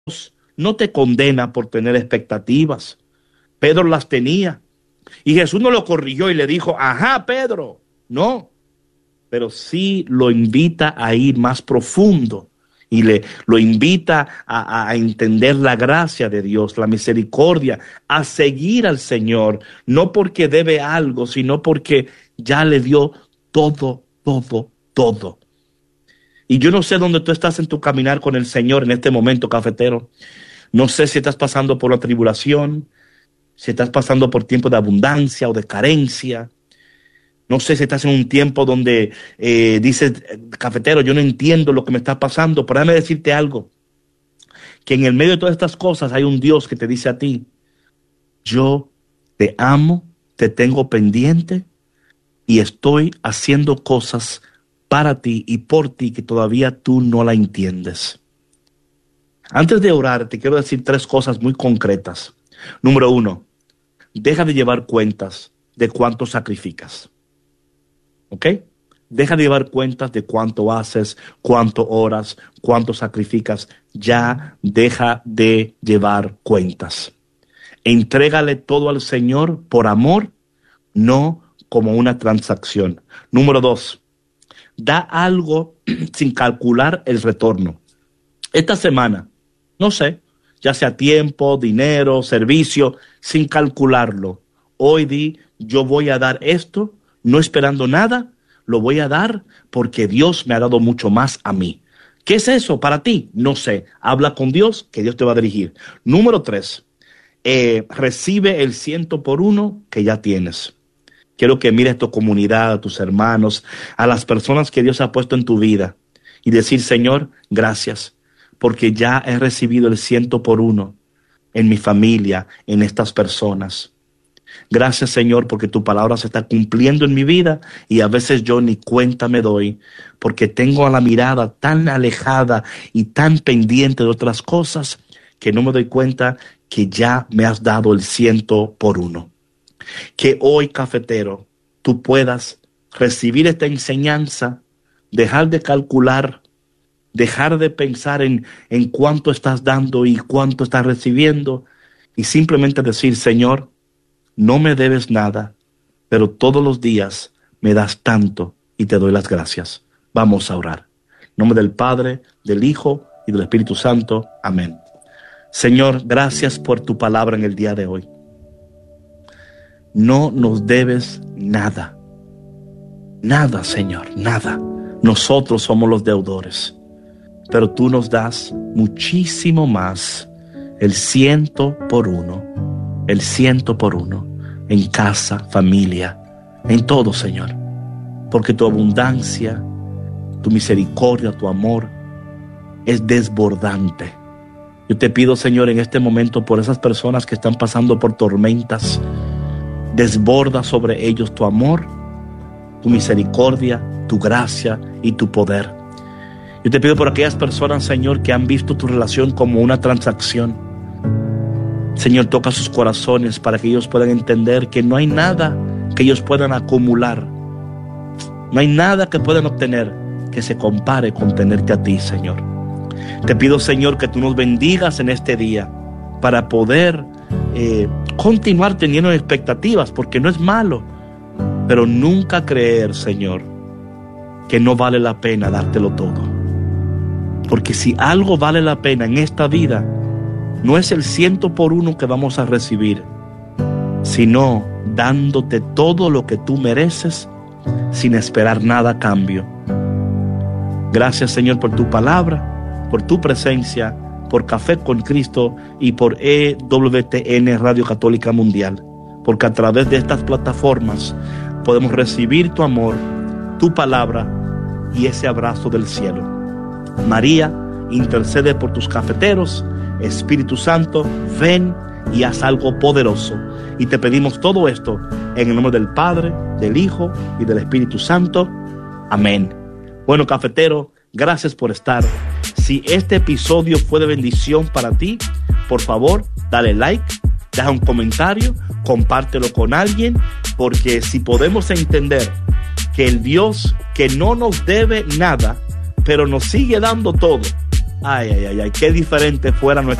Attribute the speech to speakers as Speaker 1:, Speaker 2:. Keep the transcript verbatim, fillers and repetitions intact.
Speaker 1: no te condena por tener expectativas. Pedro las tenía. Y Jesús no lo corrigió y le dijo, ajá, Pedro. No, pero sí lo invita a ir más profundo y le lo invita a, a entender la gracia de Dios, la misericordia, a seguir al Señor, no porque debe algo, sino porque ya le dio todo, todo, todo. Y yo no sé dónde tú estás en tu caminar con el Señor en este momento, cafetero. No sé si estás pasando por una tribulación, si estás pasando por tiempo de abundancia o de carencia. No sé si estás en un tiempo donde eh, dices, cafetero, yo no entiendo lo que me está pasando, pero déjame decirte algo, que en el medio de todas estas cosas hay un Dios que te dice a ti, yo te amo, te tengo pendiente y estoy haciendo cosas para ti y por ti que todavía tú no la entiendes. Antes de orar, te quiero decir tres cosas muy concretas. Número uno, deja de llevar cuentas de cuánto sacrificas. ¿Ok? Deja de llevar cuentas de cuánto haces, cuánto oras, cuánto sacrificas. Ya deja de llevar cuentas. Entrégale todo al Señor por amor, no como una transacción. Número dos, da algo sin calcular el retorno. Esta semana, no sé, ya sea tiempo, dinero, servicio, sin calcularlo. Hoy di, yo voy a dar esto, no esperando nada, lo voy a dar porque Dios me ha dado mucho más a mí. ¿Qué es eso para ti? No sé. Habla con Dios, que Dios te va a dirigir. Número tres, eh, recibe el ciento por uno que ya tienes. Quiero que mires tu comunidad, a tus hermanos, a las personas que Dios ha puesto en tu vida y decir, Señor, gracias, porque ya he recibido el ciento por uno en mi familia, en estas personas. Gracias, Señor, porque tu palabra se está cumpliendo en mi vida y a veces yo ni cuenta me doy porque tengo a la mirada tan alejada y tan pendiente de otras cosas que no me doy cuenta que ya me has dado el ciento por uno. Que hoy, cafetero, tú puedas recibir esta enseñanza, dejar de calcular, dejar de pensar en, en cuánto estás dando y cuánto estás recibiendo y simplemente decir, Señor, no me debes nada, pero todos los días me das tanto y te doy las gracias. Vamos a orar. En nombre del Padre, del Hijo y del Espíritu Santo. Amén. Señor, gracias por tu palabra en el día de hoy. No nos debes nada. Nada, Señor, nada. Nosotros somos los deudores, pero tú nos das muchísimo más, el ciento por uno. El ciento por uno, en casa, familia, en todo, Señor. Porque tu abundancia, tu misericordia, tu amor es desbordante. Yo te pido, Señor, en este momento por esas personas que están pasando por tormentas, desborda sobre ellos tu amor, tu misericordia, tu gracia y tu poder. Yo te pido por aquellas personas, Señor, que han visto tu relación como una transacción. Señor, toca sus corazones para que ellos puedan entender que no hay nada que ellos puedan acumular. No hay nada que puedan obtener que se compare con tenerte a ti, Señor. Te pido, Señor, que tú nos bendigas en este día para poder eh, continuar teniendo expectativas, porque no es malo, pero nunca creer, Señor, que no vale la pena dártelo todo. Porque si algo vale la pena en esta vida, no es el ciento por uno que vamos a recibir, sino dándote todo lo que tú mereces sin esperar nada a cambio. Gracias, Señor, por tu palabra, por tu presencia, por Café con Cristo y por E W T N Radio Católica Mundial. Porque a través de estas plataformas podemos recibir tu amor, tu palabra y ese abrazo del cielo. María, intercede por tus cafeteros. Espíritu Santo, ven y haz algo poderoso. Y te pedimos todo esto en el nombre del Padre, del Hijo y del Espíritu Santo. Amén. Bueno, cafetero, gracias por estar. Si este episodio fue de bendición para ti, por favor, dale like, deja un comentario, compártelo con alguien, porque si podemos entender que el Dios que no nos debe nada, pero nos sigue dando todo, Ay, ay, ay, ay, qué diferente fuera nuestra